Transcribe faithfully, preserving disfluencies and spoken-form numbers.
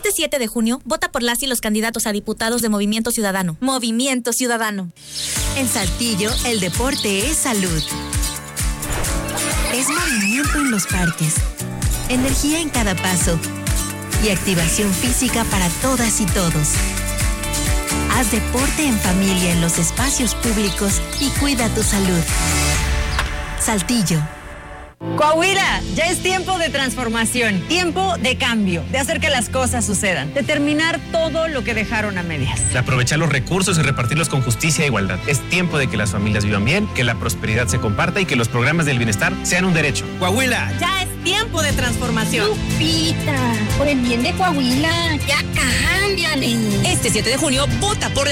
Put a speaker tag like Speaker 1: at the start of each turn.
Speaker 1: Este siete de junio, vota por las y los candidatos a diputados de Movimiento Ciudadano. Movimiento Ciudadano.
Speaker 2: En Saltillo, el deporte es salud. Es movimiento en los parques, energía en cada paso y activación física para todas y todos. Haz deporte en familia en los espacios públicos y cuida tu salud. Saltillo.
Speaker 3: Coahuila, ya es tiempo de transformación, tiempo de cambio, de hacer que las cosas sucedan, de terminar todo lo que dejaron a medias.
Speaker 4: De aprovechar los recursos y repartirlos con justicia e igualdad. Es tiempo de que las familias vivan bien, que la prosperidad se comparta y que los programas del bienestar sean un derecho. Coahuila.
Speaker 3: Ya es tiempo de transformación.
Speaker 5: Lupita, por el bien de Coahuila, ya cámbiale.
Speaker 6: Este siete de junio, vota por